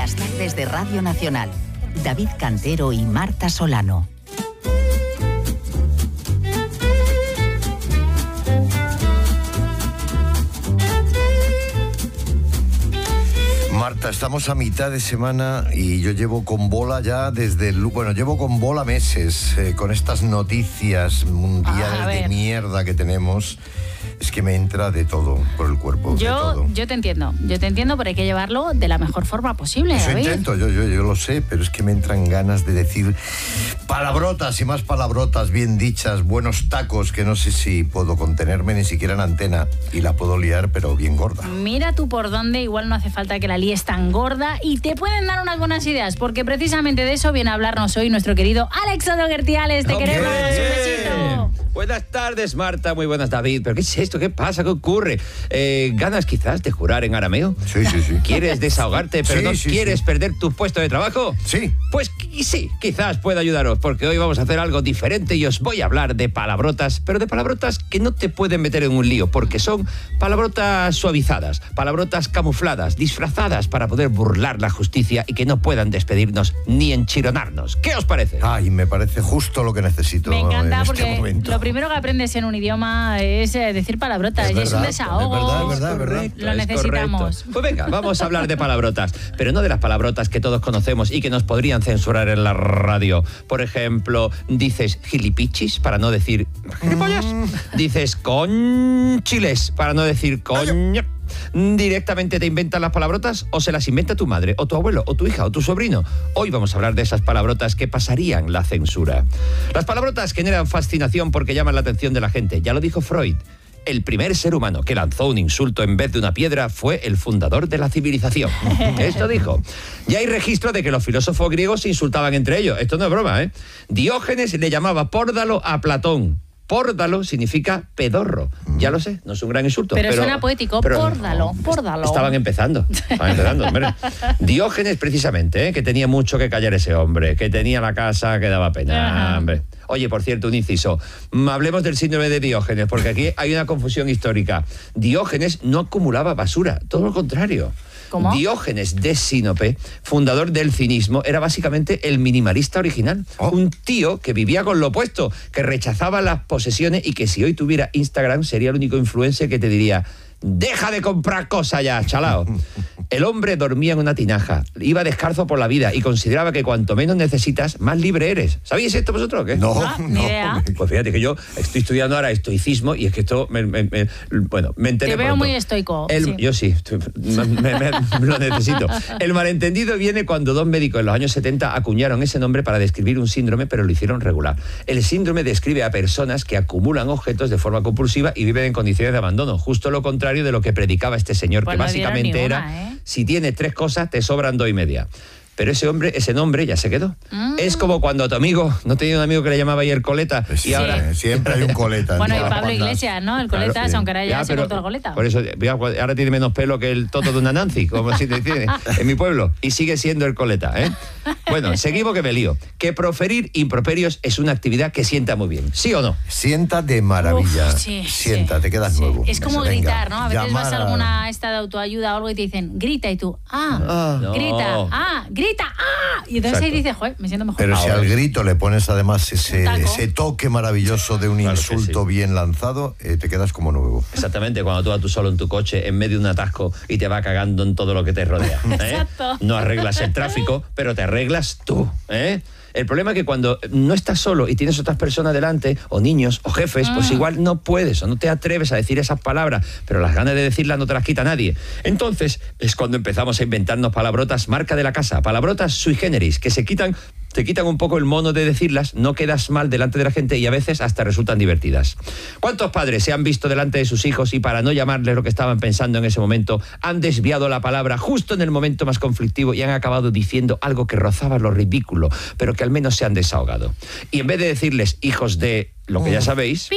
Las tardes de Radio Nacional. David Cantero y Marta Solano. Marta, estamos a mitad de semana y yo llevo con bola ya llevo con bola meses con estas noticias mundiales de mierda que tenemos. Es que me entra de todo por el cuerpo. Yo te entiendo, pero hay que llevarlo de la mejor forma posible. Eso David. intento, yo lo sé, pero es que me entran ganas de decir palabrotas y más palabrotas bien dichas, buenos tacos, que no sé si puedo contenerme ni siquiera en antena y la puedo liar, pero bien gorda. Mira tú por dónde, igual no hace falta que la líes tan gorda y te pueden dar unas buenas ideas, porque precisamente de eso viene a hablarnos hoy nuestro querido Alex Odoguertiales. Te queremos, un besito. Buenas tardes, Marta, muy buenas, David. ¿Pero qué es esto? ¿Qué pasa? ¿Qué ocurre? ¿Ganas quizás de jurar en arameo? Sí. ¿Quieres desahogarte, pero quieres perder tu puesto de trabajo? Sí. Pues sí, quizás pueda ayudaros, porque hoy vamos a hacer algo diferente y os voy a hablar de palabrotas, pero de palabrotas que no te pueden meter en un lío, porque son palabrotas suavizadas, palabrotas camufladas, disfrazadas para poder burlar la justicia y que no puedan despedirnos ni enchironarnos. ¿Qué os parece? Ay, me parece justo lo que necesito. Me encanta, en porque este momento. lo primero que aprendes en un idioma es decir palabrotas, y es un desahogo. Es verdad. Lo necesitamos. Correcto. Pues venga, vamos a hablar de palabrotas, pero no de las palabrotas que todos conocemos y que nos podrían censurar en la radio. Por ejemplo, dices gilipichis para no decir gilipollas. Dices conchiles para no decir coño. ¿Directamente te inventan las palabrotas o se las inventa tu madre, o tu abuelo, o tu hija, o tu sobrino? Hoy vamos a hablar de esas palabrotas que pasarían la censura. Las palabrotas generan fascinación porque llaman la atención de la gente. Ya lo dijo Freud. El primer ser humano que lanzó un insulto en vez de una piedra fue el fundador de la civilización. Esto dijo. Ya hay registro de que los filósofos griegos se insultaban entre ellos. Esto no es broma, ¿eh? Diógenes le llamaba pórdalo a Platón. Pórdalo significa pedorro. Ya lo sé, no es un gran insulto. Pero suena poético, pórdalo. Estaban empezando, hombre. Diógenes, precisamente, que tenía mucho que callar ese hombre, que tenía la casa que daba pena, hombre. Oye, por cierto, un inciso. Hablemos del síndrome de Diógenes, porque aquí hay una confusión histórica. Diógenes no acumulaba basura, todo lo contrario. ¿Cómo? Diógenes de Sinope, fundador del cinismo, era básicamente el minimalista original. Un tío que vivía con lo opuesto, que rechazaba las posesiones y que si hoy tuviera Instagram sería el único influencer que te diría: deja de comprar cosas ya, chalao. El hombre dormía en una tinaja, iba descalzo por la vida y consideraba que cuanto menos necesitas, más libre eres. ¿Sabéis esto vosotros o qué? No, ni idea. Pues fíjate que yo estoy estudiando ahora estoicismo y es que esto me enteré. Te veo pronto. muy estoico. Sí. Yo sí, lo necesito. El malentendido viene cuando dos médicos en los años 70 acuñaron ese nombre para describir un síndrome, pero lo hicieron regular. El síndrome describe a personas que acumulan objetos de forma compulsiva y viven en condiciones de abandono, justo lo contrario de lo que predicaba este señor, pues que básicamente era, si tienes 3 cosas, te sobran 2,5. Pero ese nombre ya se quedó. Es como cuando a tu amigo, ¿no tenía un amigo que le llamaba ayer Coleta? Pues sí, ahora siempre hay un Coleta. Bueno, y Pablo Iglesias, ¿no? El Coleta, claro, aunque ahora ya se cortó el Coleta. Por eso, ahora tiene menos pelo que el toto de una Nancy, como si te tiene en mi pueblo. Y sigue siendo el Coleta, ¿eh? Bueno, seguimos que me lío. Que proferir improperios es una actividad que sienta muy bien, ¿sí o no? Sienta de maravilla. Sienta, te quedas nuevo. Es como gritar, ¿no? A veces vas a alguna esta de autoayuda o algo y te dicen, grita, y tú, grita, y entonces ahí dices, joder, me siento mejor. Pero si al grito le pones además ese toque maravilloso de un insulto bien lanzado, te quedas como nuevo. Exactamente, cuando tú vas tú solo en tu coche en medio de un atasco y te va cagando en todo lo que te rodea. Exacto. No arreglas el tráfico, pero te arreglas tú, ¿eh? El problema es que cuando no estás solo y tienes otras personas delante, o niños, o jefes, pues igual no puedes o no te atreves a decir esas palabras, pero las ganas de decirlas no te las quita nadie. Entonces es cuando empezamos a inventarnos palabrotas marca de la casa, palabrotas sui generis, que te quitan un poco el mono de decirlas, no quedas mal delante de la gente y a veces hasta resultan divertidas. ¿Cuántos padres se han visto delante de sus hijos y para no llamarles lo que estaban pensando en ese momento, han desviado la palabra justo en el momento más conflictivo y han acabado diciendo algo que rozaba lo ridículo, pero que al menos se han desahogado? Y en vez de decirles hijos de lo que ya sabéis,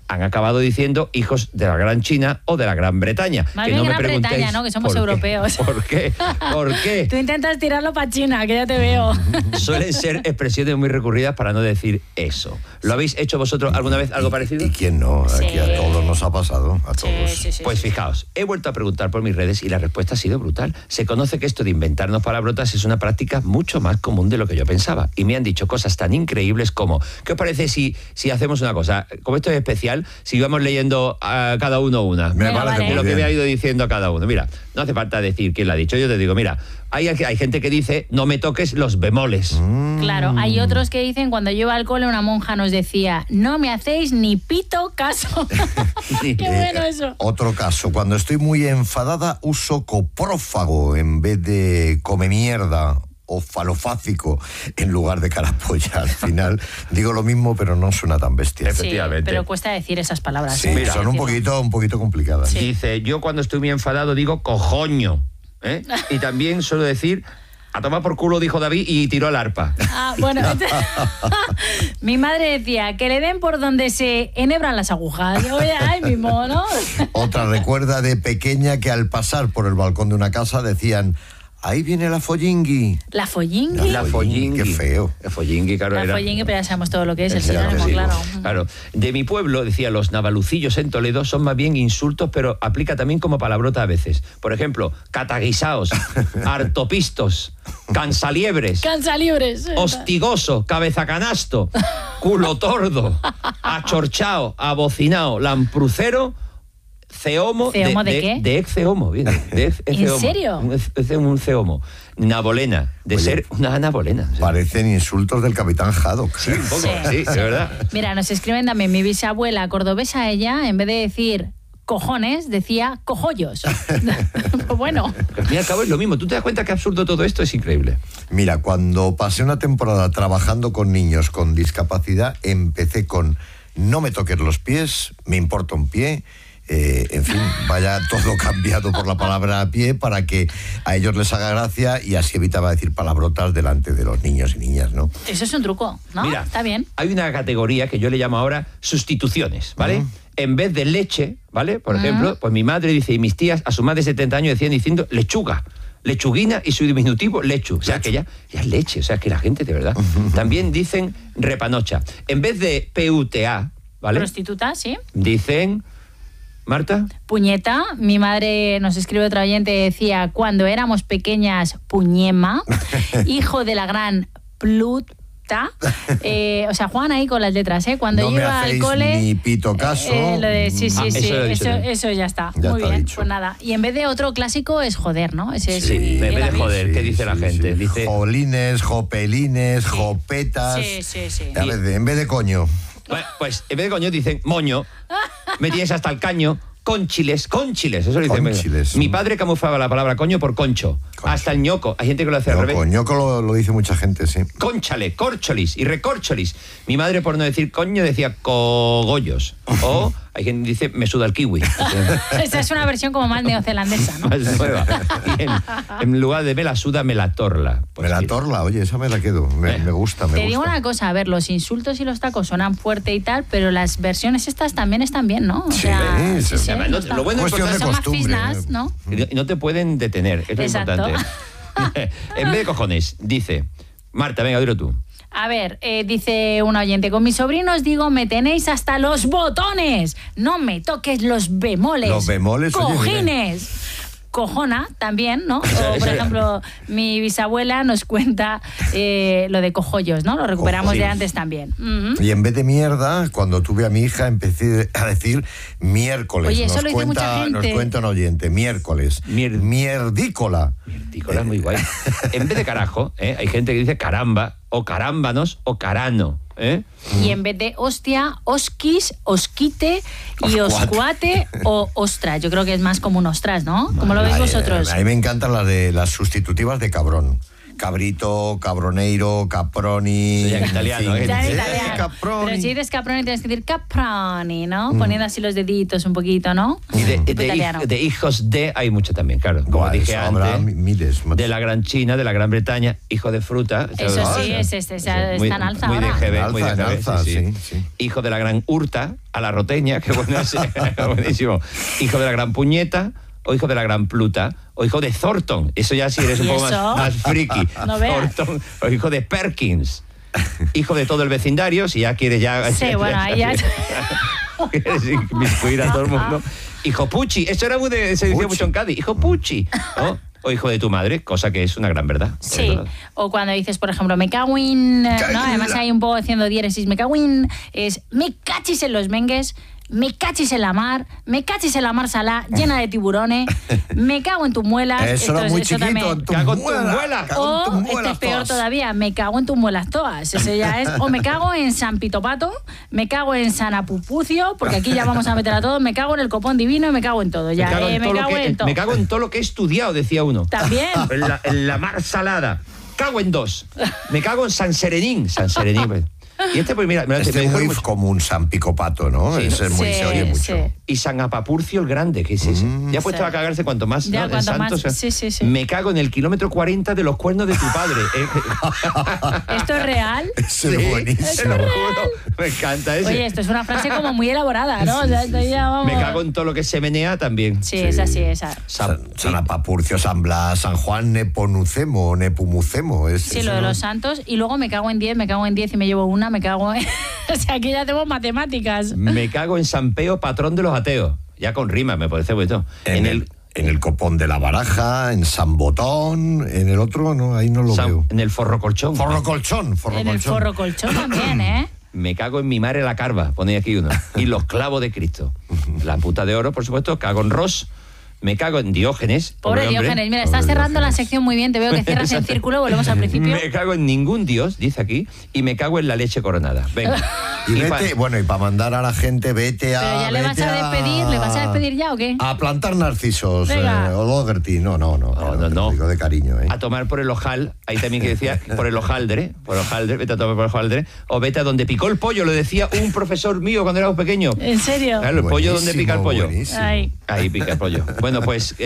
han acabado diciendo hijos de la Gran China o de la Gran Bretaña. Más que bien no me Gran preguntéis Bretaña, ¿no? Que somos europeos. ¿Por qué? ¿Por qué? Tú intentas tirarlo para China, que ya te veo. Suelen ser expresiones muy recurridas para no decir eso. ¿Lo habéis hecho vosotros alguna vez algo parecido? ¿Y quién no? Sí. Aquí a todos nos ha pasado, a todos. Sí. Pues fijaos, he vuelto a preguntar por mis redes y la respuesta ha sido brutal. Se conoce que esto de inventarnos palabrotas es una práctica mucho más común de lo que yo pensaba. Y me han dicho cosas tan increíbles como, ¿qué os parece si hacemos una cosa? Como esto es especial, si vamos leyendo a cada uno una. Me Venga, parece vale. muy Lo que bien. me ha ido diciendo cada uno. Mira, no hace falta decir quién lo ha dicho. Yo te digo, mira, hay gente que dice, no me toques los bemoles. Claro, hay otros que dicen, cuando yo iba al cole, una monja nos decía, no me hacéis ni pito caso. Qué bueno eso. Otro caso, cuando estoy muy enfadada uso coprófago en vez de come mierda o falofácico en lugar de carapolla. Al final digo lo mismo, pero no suena tan bestia. Sí, Efectivamente. pero cuesta decir esas palabras. Sí, ¿eh? son un poquito complicadas. Sí. Dice, yo cuando estoy muy enfadado digo cojoño. ¿eh? Y también suelo decir, a tomar por culo, dijo David, y tiró el arpa. Ah, bueno, mi madre decía que le den por donde se enhebran las agujas. Oye, ay, mi mono. Otra recuerda de pequeña que al pasar por el balcón de una casa decían, ahí viene la follingui. La follingui. La follingui. Qué feo. La follingui, claro, La era. follingui, pero ya sabemos todo lo que es el Claro, sinónimo, sí. claro. Claro. De mi pueblo, decía, los navalucillos en Toledo son más bien insultos, pero aplica también como palabrota a veces. Por ejemplo, cataguisaos, hartopistos, cansaliebres, Cansalibres. hostigoso, cabeza canasto, culo tordo, achorchao, abocinao, lamprucero, ceomo. ¿Ceomo de qué? De exceomo, viene. De ¿En serio? Un ceomo. Nabolena, de Oye, ser una nabolena. Sí. Parecen insultos del capitán Haddock. Sí, un poco, sí, de verdad. Mira, nos escriben también, mi bisabuela cordobesa, ella, en vez de decir cojones, decía cojollos. Pues bueno. Al fin y al cabo es lo mismo. ¿Tú te das cuenta qué absurdo todo esto? Es increíble. Mira, cuando pasé una temporada trabajando con niños con discapacidad, empecé con no me toques los pies, me importa un pie. En fin, vaya todo cambiado por la palabra pie para que a ellos les haga gracia y así evitaba decir palabrotas delante de los niños y niñas, ¿no? Eso es un truco, ¿no? Mira, Está bien. hay una categoría que yo le llamo ahora sustituciones, ¿vale? En vez de leche, ¿vale? Por ejemplo, pues mi madre dice, y mis tías a su más de 70 años decían diciendo lechuga. Lechuguina y su diminutivo lechu. O sea, que ya es leche. O sea, que la gente, de verdad. También dicen repanocha. En vez de PUTA, ¿vale? Prostituta, sí. Dicen... ¿Marta? Puñeta, mi madre, nos escribe otra oyente, decía, cuando éramos pequeñas, puñema, hijo de la gran Pluta. O sea, juegan ahí con las letras, ¿eh? Cuando No yo me iba al hacéis cole... ni pito caso. Lo de, sí, Ah, sí, eso lo he dicho también. eso ya está. Ya Muy está bien, dicho. pues nada. Y en vez de otro clásico es joder, ¿no? Ese es Sí, en vez de David. joder, ¿qué dice la gente? Sí. Dice... Jolines, jopelines, jopetas. Sí. En vez de coño. Bueno, pues en vez de coño dicen moño, me tienes hasta el caño, conchiles, eso lo dicen. Conchiles. Mi padre camuflaba la palabra coño por concho, hasta el ñoco. Hay gente que lo hace al revés. Ñoco lo dice mucha gente, sí. Cónchale, córcholis y recorcholis. Mi madre, por no decir coño, decía cogollos. O hay quien dice me suda el kiwi. Esa es una versión como más neozelandesa, ¿no? Más nueva. Y en lugar de me la suda, me la torla. Pues Me la mira. torla, oye, esa me la quedo. Me gusta, me Te gusta. digo una cosa, a ver, los insultos y los tacos sonan fuerte y tal, pero las versiones estas también están bien, ¿no? O Sí, sea, sí, sí. Además, está- lo bueno es Cuestión de son más costumbre. fisnas, ¿no? Y no te pueden detener, eso es Exacto. importante. En vez de cojones, dice... Marta, venga, dilo tú. A ver, dice un oyente, con mis sobrinos digo, me tenéis hasta los botones, no me toques los bemoles. Los bemoles, oye, mira. Cojines. Cojona también, ¿no? O, por ejemplo, mi bisabuela nos cuenta lo de cojollos, ¿no? Lo recuperamos de Cojollos. antes también. Ujú. Y en vez de mierda, cuando tuve a mi hija, empecé a decir miércoles. Oye, eso lo dice mucha gente. Nos cuenta un oyente, miércoles. Mierdícola. Miertícola, muy guay. En vez de carajo, hay gente que dice caramba, o carámbanos, o carano. Y en vez de hostia, osquis, osquite y oscuate o ostra. Yo creo que es más como un ostras, ¿no? ¿Cómo lo veis vosotros? A mí me encantan las sustitutivas de cabrón. cabrito, cabroneiro, caproni. Eso ya en italiano, ¿eh? Ya en italiano. Caproni. Pero si dices caproni tienes que decir caproni, ¿no? Poniendo así los deditos un poquito, ¿no? Y Italiano. de hijos de hay mucho también, claro. Como Buah, dije eso habrá antes, miles. de la Gran China, de la Gran Bretaña, hijo de fruta. Eso sí, está en alza muy ahora. De GB, muy de En GB, alza, sí. Hijo de la Gran Hurta, a la roteña, que bueno, sí, buenísimo. Hijo de la Gran Puñeta, o hijo de la Gran Pluta, o hijo de Thornton. Eso ya sí eres un ¿Y poco eso? más friki. No veas. Thornton, o hijo de Perkins. Hijo de todo el vecindario, si ya quieres ya... Sí, bueno, ahí ya... Quieres inmiscuir a todo el mundo. Hijo Pucci, esto era se decía Pucci. mucho en Cádiz. Hijo Pucci, ¿no? O hijo de tu madre, cosa que es una gran verdad. Sí, o cuando dices, por ejemplo, me cago en... ¿no? Además hay un poco haciendo diéresis, me cago en... Es me cachis en los mengues, me cachis en la mar, me cachis en la mar salá, llena de tiburones, me cago en tus muelas. Eso era muy chiquito. también. Cago en tu muela. O, este es peor todavía, me cago en tus muelas todas. Eso ya es. O me cago en San Pitopato, me cago en San Apupucio, porque aquí ya vamos a meter a todos, me cago en el copón divino y me cago en todo. Ya, Me cago en todo lo que he estudiado, decía uno. También. En la mar salada. Cago en dos. Me cago en San Serenín. Pues. Y este, pues mira, Este es muy común, San Picopato, ¿no? Sí, Ese es muy, se oye mucho. sí. Y San Apapurcio el Grande, que es ese. Ya ha puesto a cagarse cuanto más. Ya, ¿no? cuanto El santo, más, o sea, sí. Me cago en el kilómetro 40 de los cuernos de tu padre. ¿Esto es real? Ese es buenísimo. Te lo juro. Me encanta ese. Oye, esto es una frase como muy elaborada, ¿no? O sea, esto ya vamos... Me cago en todo lo que se menea también. Sí, esa sí, esa. San Apapurcio, San Blas, San Juan Neponucemo, Nepumucemo. Sí, lo de los santos. Y luego me cago en 10 y me llevo una, me cago en... O sea, aquí ya tenemos matemáticas. Me cago en San Peo, patrón de los ateos. Ya con rima, me parece bonito. En el copón de la baraja, en San Botón, en el otro, no, ahí no lo veo. En el forro colchón. Forro colchón. En el forro colchón también, ¿eh? Me cago en mi madre la carva, ponéis aquí uno. Y los clavos de Cristo. La puta de oro, por supuesto. Cago en Ross. Me cago en Diógenes. Pobre Diógenes. Mira, estás cerrando la sección muy bien. Te veo que cierras en círculo. Volvemos al principio. Me cago en ningún dios, dice aquí. Y me cago en la leche coronada. Venga. Y vete, y para mandar a la gente, vete a... Pero ya le vas a despedir, ¿le vas a despedir ya o qué? A plantar narcisos, Venga. o Logerty. No. Digo de cariño, A tomar por el ojal, ahí también que decía, por el hojaldre, vete a tomar por el hojaldre, o vete a donde picó el pollo, lo decía un profesor mío cuando éramos pequeños. ¿En serio? Claro, el pollo donde pica el pollo. Ay. Pica el pollo. Bueno, pues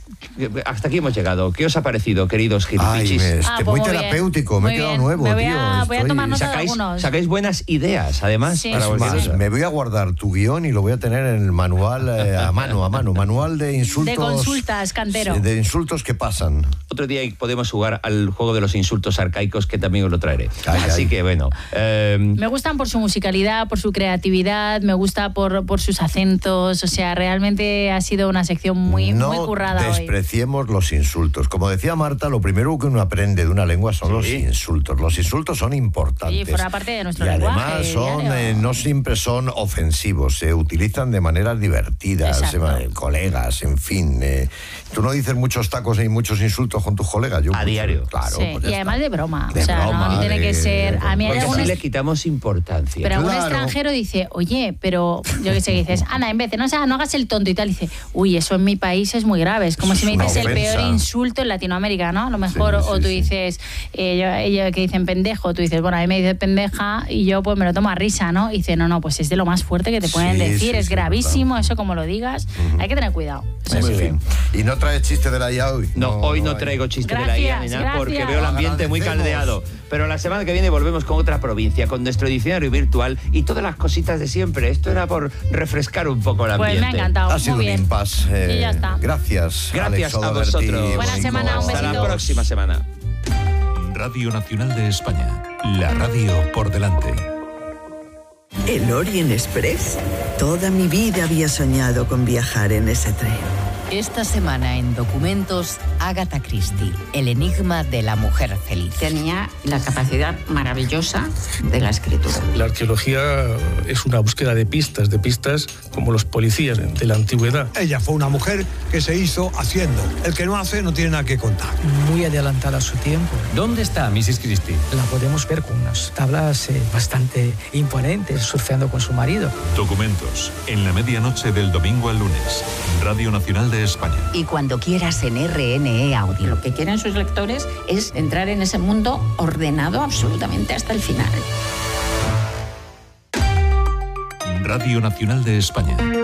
hasta aquí hemos llegado. ¿Qué os ha parecido, queridos gilipichis? Pues muy muy terapéutico, bien. me he quedado nuevo, voy a tomar nota de Sacáis, algunos. sacáis buenas ideas, además. Sí. Para Es vosotros. más, me voy a guardar tu guión y lo voy a tener en el manual a mano. Manual de insultos. De consultas, Cantero. De insultos que pasan. Otro día podemos jugar al juego de los insultos arcaicos, que también os lo traeré. Ay. Así que bueno. Me gustan por su musicalidad, por su creatividad, me gusta por sus acentos. O sea, realmente ha sido una sección muy currada No despreciemos los insultos. Como decía Marta, lo primero que uno aprende de una lengua son los insultos. Los insultos son importantes. Y forma parte de nuestro y lenguaje. además son, diario. no siempre son ofensivos, se utilizan de maneras divertidas, colegas, en fin. Tú no dices muchos tacos y muchos insultos con tus colegas. Yo, a diario. Claro. Sí, pues ya y además está. de broma. De o sea, broma, no tiene que ser... A mí hay Porque algún así le quitamos importancia. Pero algún Claro. extranjero dice, oye, pero yo qué sé, dices, Ana, en vez de no hagas el tonto y tal, dice, uy, eso en mi país es muy grave. Es como si me Es una dices el ofensa. peor insulto en Latinoamérica, ¿no? A lo mejor, Sí, o tú sí. dices, ellos que dicen pendejo, tú dices, bueno, a mí me dice pendeja y yo pues me lo tomo a risa, ¿no? Y dice, no, pues es de lo más fuerte que te pueden Sí, decir, sí, es sí, gravísimo, verdad. eso como lo digas, hay que tener cuidado. Eso En sí. fin. ¿Y no traes chiste de la IA hoy? No, hoy no hay. traigo chiste Gracias, de la IA ni nada, porque gracias. veo el ambiente muy Agradecemos. caldeado. Pero la semana que viene volvemos con otra provincia, con nuestro diccionario virtual y todas las cositas de siempre. Esto era por refrescar un poco el Pues ambiente. me ha encantado, Ha sido muy un bien. impasse. Y ya está. Gracias. Gracias Alex a O'Doherty, vosotros. Buena semana, un Hasta la besito. próxima semana. Radio Nacional de España. La radio por delante. ¿El Orient Express? Toda mi vida había soñado con viajar en ese tren. Esta semana en Documentos, Agatha Christie, el enigma de la mujer feliz. Tenía la capacidad maravillosa de la escritura. La arqueología es una búsqueda de pistas como los policías de la antigüedad. Ella fue una mujer que se hizo haciendo. El que no hace no tiene nada que contar. Muy adelantada a su tiempo. ¿Dónde está Mrs. Christie? La podemos ver con unas tablas bastante imponentes, surfeando con su marido. Documentos. En la medianoche del domingo al lunes. Radio Nacional de de España. Y cuando quieras en RNE Audio. Lo que quieren sus lectores es entrar en ese mundo ordenado absolutamente hasta el final. Radio Nacional de España.